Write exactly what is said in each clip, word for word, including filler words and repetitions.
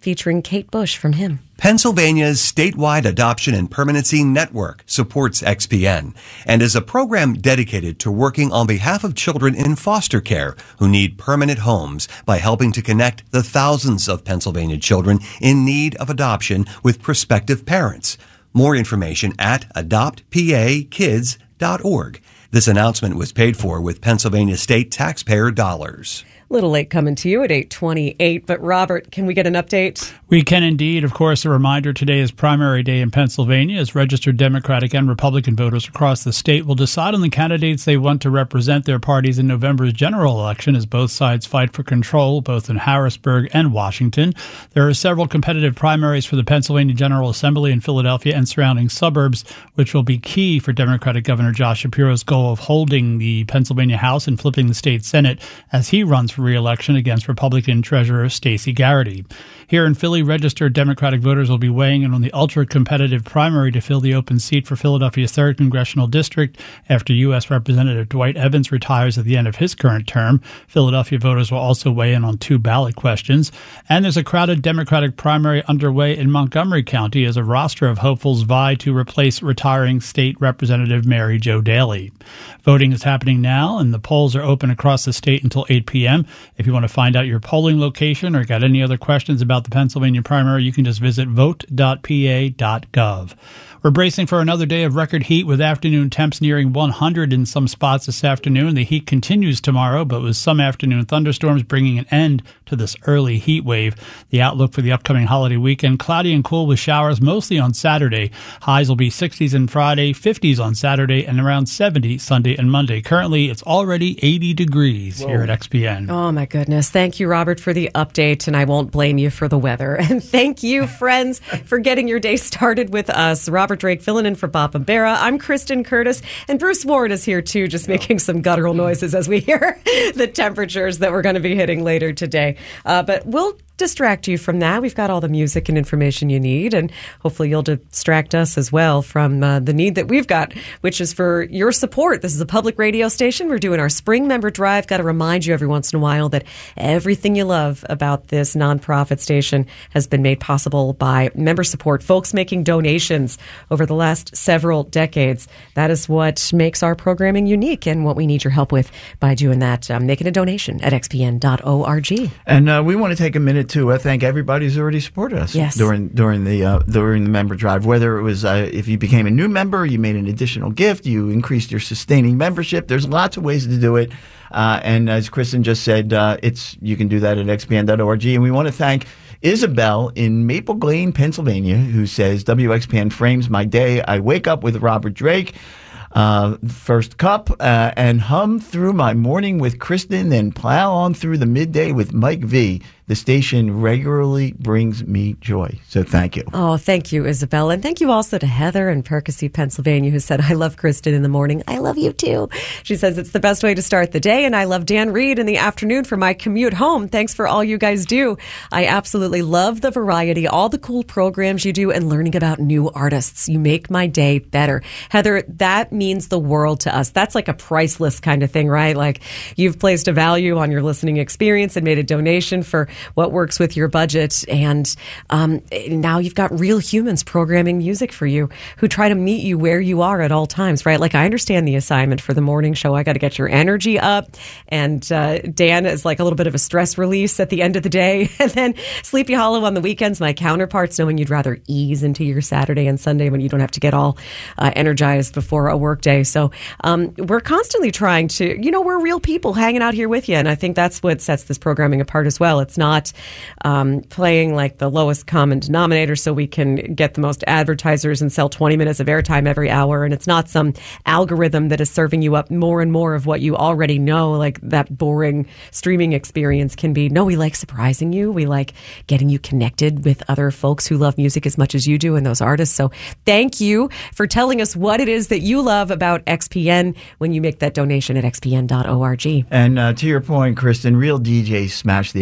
featuring Kate Bush from Him. Pennsylvania's statewide adoption and permanency network supports X P N and is a program dedicated to working on behalf of children in foster care who need permanent homes by helping to connect the thousands of Pennsylvania children in need of adoption with prospective parents. More information at adopt p a kids dot org. This announcement was paid for with Pennsylvania state taxpayer dollars. Little late coming to you at eight twenty-eight, but Robert, can we get an update? We can indeed. Of course, a reminder, today is primary day in Pennsylvania as registered Democratic and Republican voters across the state will decide on the candidates they want to represent their parties in November's general election as both sides fight for control, both in Harrisburg and Washington. There are several competitive primaries for the Pennsylvania General Assembly in Philadelphia and surrounding suburbs, which will be key for Democratic Governor Josh Shapiro's goal of holding the Pennsylvania House and flipping the state Senate as he runs for re-election against Republican Treasurer Stacey Garrity. Here in Philly, registered Democratic voters will be weighing in on the ultra-competitive primary to fill the open seat for Philadelphia's third Congressional District after U S Representative Dwight Evans retires at the end of his current term. Philadelphia voters will also weigh in on two ballot questions. And there's a crowded Democratic primary underway in Montgomery County as a roster of hopefuls vie to replace retiring State Representative Mary Jo Daley. Voting is happening now, and the polls are open across the state until eight p.m. If you want to find out your polling location or got any other questions about the Pennsylvania primary, you can just visit vote dot p a dot gov. We're bracing for another day of record heat with afternoon temps nearing one hundred in some spots this afternoon. The heat continues tomorrow, but with some afternoon thunderstorms bringing an end to this early heat wave. The outlook for the upcoming holiday weekend, cloudy and cool with showers mostly on Saturday. Highs will be sixties on Friday, fifties on Saturday, and around seventy Sunday and Monday. Currently, it's already eighty degrees Whoa. Here at X P N. Oh, my goodness. Thank you, Robert, for the update, and I won't blame you for the weather. And thank you, friends, for getting your day started with us. Robert Drake filling in for Papa Barra. I'm Kristen Curtis, and Bruce Ward is here too, just making some guttural noises as we hear the temperatures that we're going to be hitting later today. Uh, but we'll distract you from that. We've got all the music and information you need, and hopefully you'll distract us as well from uh, the need that we've got, which is for your support. This is a public radio station. We're doing our spring member drive. Got to remind you every once in a while that everything you love about this nonprofit station has been made possible by member support, folks making donations over the last several decades. That is what makes our programming unique and what we need your help with by doing that. Um, making a donation at x p n dot org. And uh, we want to take a minute to uh, thank everybody who's already supported us yes. during during the uh, during the member drive. Whether it was uh, if you became a new member, you made an additional gift, you increased your sustaining membership. There's lots of ways to do it. Uh, and as Kristen just said, uh, it's you can do that at x p n dot org. And we want to thank Isabel in Maple Glen, Pennsylvania, who says, W X P N frames my day. I wake up with Robert Drake. Uh, first cup, uh, and hum through my morning with Kristen, then plow on through the midday with Mike V. The station regularly brings me joy. So thank you. Oh, thank you, Isabel. And thank you also to Heather in Percy, Pennsylvania, who said, I love Kristen in the morning. I love you too. She says it's the best way to start the day. And I love Dan Reed in the afternoon for my commute home. Thanks for all you guys do. I absolutely love the variety, all the cool programs you do, and learning about new artists. You make my day better. Heather, that means the world to us. That's like a priceless kind of thing, right? Like you've placed a value on your listening experience and made a donation for what works with your budget. And um, now you've got real humans programming music for you who try to meet you where you are at all times, right? Like I understand the assignment for the morning show. I got to get your energy up. And uh, Dan is like a little bit of a stress release at the end of the day. And then Sleepy Hollow on the weekends, my counterparts, knowing you'd rather ease into your Saturday and Sunday when you don't have to get all uh, energized before a work day. So um, we're constantly trying to, you know, we're real people hanging out here with you. And I think that's what sets this programming apart as well. It's not um, playing like the lowest common denominator so we can get the most advertisers and sell twenty minutes of airtime every hour. And it's not some algorithm that is serving you up more and more of what you already know, like that boring streaming experience can be. No, we like surprising you. We like getting you connected with other folks who love music as much as you do and those artists. So thank you for telling us what it is that you love about X P N when you make that donation at x p n dot org. And uh, to your point, Kristen, real D Js smash the algorithm.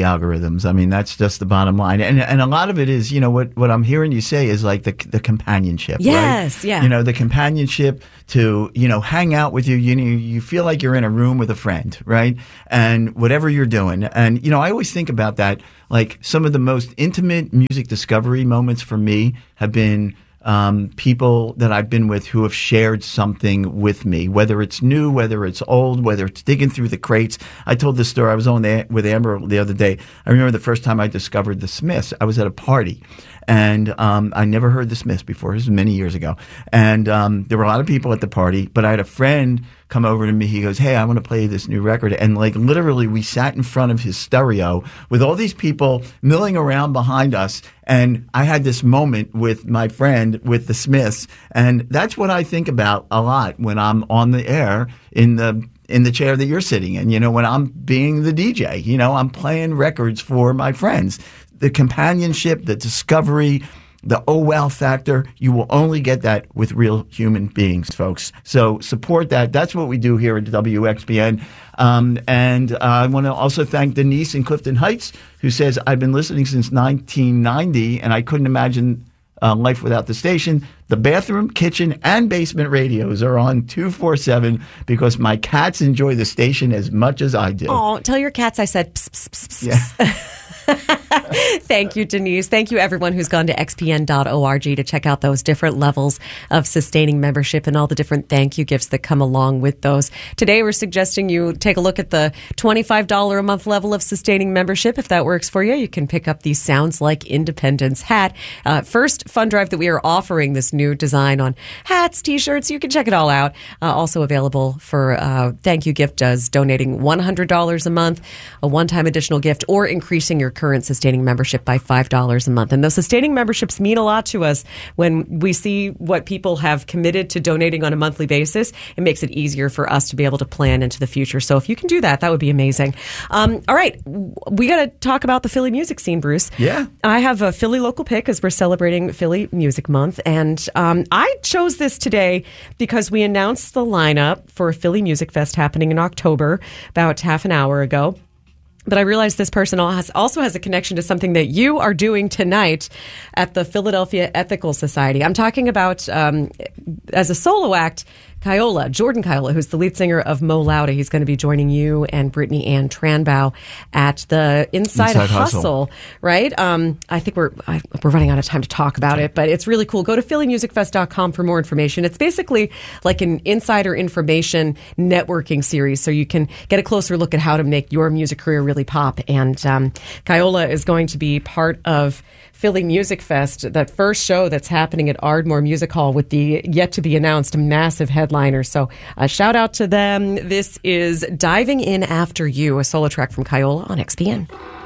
fandoms. I mean, that's just the bottom line. And and a lot of it is, you know, what, what I'm hearing you say is like the the companionship. Yes, right? yeah. You know, the companionship to, you know, hang out with you. You know, you feel like you're in a room with a friend, right? And whatever you're doing. And, you know, I always think about that. Like some of the most intimate music discovery moments for me have been Um, people that I've been with who have shared something with me, whether it's new, whether it's old, whether it's digging through the crates. I told this story. I was on the, with Amber the other day. I remember the first time I discovered the Smiths. I was at a party, and um, I never heard the Smiths before. This was many years ago. And um, there were a lot of people at the party, but I had a friend come over to me. He goes, "Hey, I want to play this new record." And like literally we sat in front of his stereo with all these people milling around behind us. And I had this moment with my friend with the Smiths. And that's what I think about a lot when I'm on the air in the in the chair that you're sitting in. You know, when I'm being the D J, you know, I'm playing records for my friends. The companionship, the discovery, the oh wow factor, you will only get that with real human beings, folks. So support that. That's what we do here at W X B N. Um, and uh, I want to also thank Denise in Clifton Heights, who says, "I've been listening since nineteen ninety, and I couldn't imagine uh, life without the station. The bathroom, kitchen, and basement radios are on two forty-seven because my cats enjoy the station as much as I do." Oh, tell your cats I said pss, pss, pss, pss. Yeah. Thank you, Denise. Thank you, everyone who's gone to x p n dot org to check out those different levels of sustaining membership and all the different thank you gifts that come along with those. Today, we're suggesting you take a look at the twenty-five dollars a month level of sustaining membership. If that works for you, you can pick up the Sounds Like Independence hat. Uh, first fund drive that we are offering this new design on hats, T-shirts. You can check it all out. Uh, also available for uh, thank you gift does donating one hundred dollars a month, a one-time additional gift, or increasing your current sustaining membership by five dollars a month. And those sustaining memberships mean a lot to us when we see what people have committed to donating on a monthly basis. It makes it easier for us to be able to plan into the future. So if you can do that, that would be amazing. Um, all right. We got to talk about the Philly music scene, Bruce. Yeah. I have a Philly local pick as we're celebrating Philly Music Month. And um, I chose this today because we announced the lineup for Philly Music Fest happening in October about half an hour ago. But I realized this person also has a connection to something that you are doing tonight at the Philadelphia Ethical Society. I'm talking about, um, as a solo act, Kiola, Jordan Kiola, who's the lead singer of Mo Lauda. He's going to be joining you and Brittany Ann Tranbow at the Inside, Inside Hustle, Hustle, right? Um, I think we're I, we're running out of time to talk about it, but it's really cool. Go to philly music fest dot com for more information. It's basically like an insider information networking series, so you can get a closer look at how to make your music career really pop. And um, Kiola is going to be part of Philly Music Fest, that first show that's happening at Ardmore Music Hall with the yet to be announced massive headliner. So a shout out to them. This is Diving In After You, a solo track from Kiola on X P N.